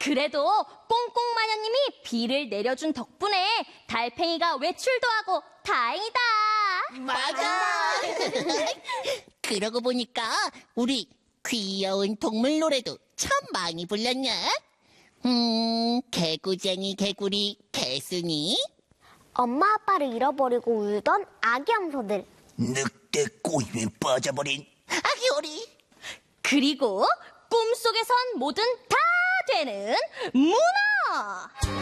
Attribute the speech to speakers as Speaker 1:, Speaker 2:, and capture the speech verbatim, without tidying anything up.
Speaker 1: 그래도 꽁꽁마녀님이 비를 내려준 덕분에 달팽이가 외출도 하고 다행이다.
Speaker 2: 맞아. 그러고 보니까 우리 귀여운 동물 노래도 참 많이 불렀냐? 음, 개구쟁이 개구리 개순이,
Speaker 3: 엄마 아빠를 잃어버리고 울던 아기 염소들,
Speaker 4: 늑대 꼬임에 빠져버린
Speaker 2: 아기 오리,
Speaker 1: 그리고 꿈속에선 뭐든 다 되는 문어.